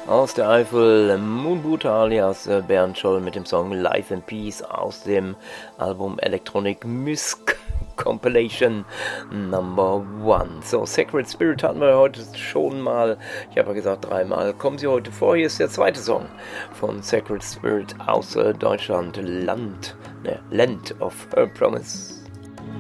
Aus der Eifel Moonboot alias Bernd Scholl mit dem Song Life in Peace aus dem Album Electronic Musk Compilation Number 1. So, Sacred Spirit hatten wir heute schon mal, ich habe ja gesagt 3-mal, kommen sie heute vor. Hier ist der zweite Song von Sacred Spirit aus Deutschland, Land of Promise.